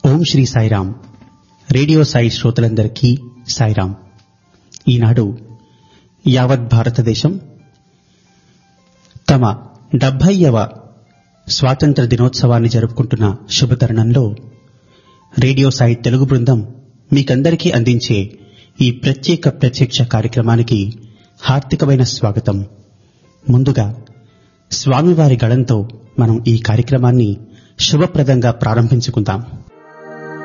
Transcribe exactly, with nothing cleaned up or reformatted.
ఓం Shri Sairam. Radio Sai శ్రోతలందరికీ సాయిరాం. ఈనాడు యావత్ భారతదేశం తమ డెబ్బైవ స్వాతంత్ర దినోత్సవాన్ని జరుపుకుంటున్న శుభతరుణంలో రేడియో సాయి తెలుగు బృందం మీకందరికీ అందించే ఈ ప్రత్యేక ప్రత్యక్ష కార్యక్రమానికి హార్దికమైన స్వాగతం. ముందుగా స్వామివారి గళంతో మనం ఈ కార్యక్రమాన్ని శుభప్రదంగా ప్రారంభించుకుందాం.